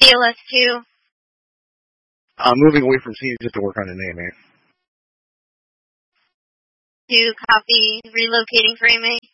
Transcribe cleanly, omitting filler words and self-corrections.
CLS 2. I'm moving away from C just to work on the name, 2, copy, relocating for AMA.